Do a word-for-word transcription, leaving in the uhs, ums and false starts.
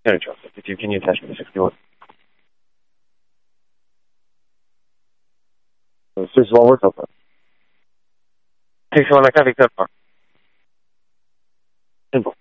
interested. If you can attach me sixty-one. sixty-one works open. sixty-one, I copy code four. Simple.